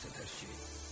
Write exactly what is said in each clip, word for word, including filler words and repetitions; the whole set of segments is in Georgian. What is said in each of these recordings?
რადიოს ეთერში.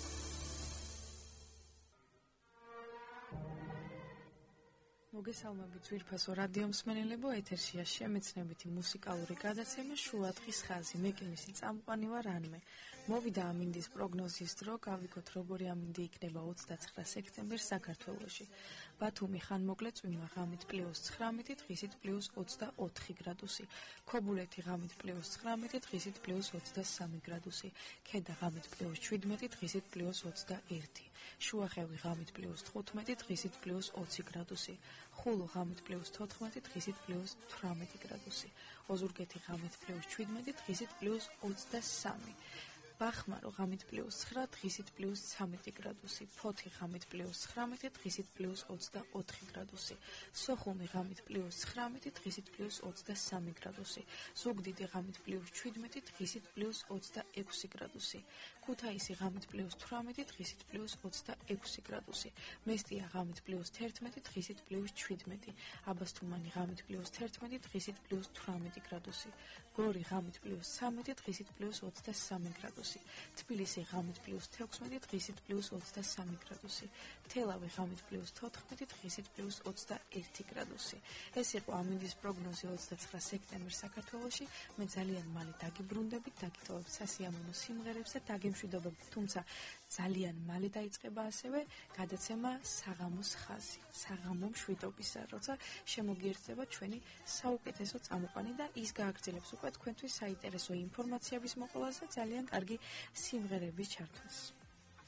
მოგესალმებით ძვირფასო რადიო მსმენელებო, ეთერშია შემეცნებითი მუსიკალური გადაცემა შუადღის ხაზი. მე კი მისი წამყვანი ვარ ანმე. მოვიდა ამინდის პროგნოზის დრო, გავიქოთ როგორი ამინდი იქნება ოცდაცხრა სექტემბერს საქართველოში. ბათუმი ხანმოკლე წვიმა ღამით პლუს ცხრამეტი, დღისით პლუს ოცდაოთხი გრადუსი. ქობულეთი ღამით პლუს ცხრამეტი, დღისით პლუს ოცდასამი გრადუსი. ქედა ღამით პლუს შვიდმეტი, დღისით პლუს ოცდაერთი. შუახევი ღამით პლუს თხუთმეტი, დღისით პლუს ოცი გრადუსი. ხულო ღამით პლუს თოთხმეტი, დღისით პლუს თვრამეტი გრადუსი. ოზურგეთი ღამით პლუს შვიდმეტი, დღისით პლუს ოცდასამი. ბახმარო ღამით პლუს ცხრა, დღისით პლუს ცამეტი გრადუსი. ფოთი ღამით პლუს ცხრამეტი, დღისით პლუს ოცდაოთხი გრადუსი. სოხუმი ღამით პლუს ცხრამეტი, დღისით პლუს ოცდასამი გრადუსი. ზუგდიდი ღამით პლუს შვიდმეტი, დღისით პლუს ოცდაექვსი გრადუსი. ქუთაისი ღამით პლუს თვრამეტი, დღისით პლუს ოცდაექვსი გრადუსი. მესტია ღამით პლუს თერთმეტი, დღისით პლუს შვიდმეტი. აბასთუმანი ღამით პლუს თერთმეტი, დღისით პლუს თვრამეტი გრადუსი. გორი ღამით პლუს ცამეტი, დღისით პლუს ოცდასამი გრადუსი. თბილისი ღამით პლუს თექვსმეტი, დღისით პლუს ოცდასამი გრადუსი. თელავი ღამით პლუს თოთხმეტი, დღისით პლუს ოცდაერთი გრადუსი. ეს იყო ამინდის პროგნოზი ოცდაცხრა სექტემბერს საქართველოში. მე ძალიან მალე დაგიბრუნდებით, დაგიტოვებთ სასიამოვნო სიმღერებს და დაგემშვიდობებთ, თუმცა ძალიან მალე დაიწყება ასევე გადაცემა საღამოს ხაზი, საღამო მშვიდობისა, როცა შემოგიერთდება ჩვენი საუკეთესო წამყვანი და ის გააგრძელებს უკვე თქვენთვის საინტერესო ინფორმაციების მოყოლას და ძალიან კარგი სიმღერების ჩართვას.